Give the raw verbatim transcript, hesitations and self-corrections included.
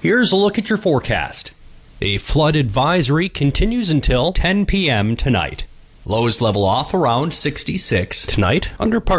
Here's a look at your forecast. A flood advisory continues until ten p.m. tonight. Lows level off around sixty-six. Tonight, under part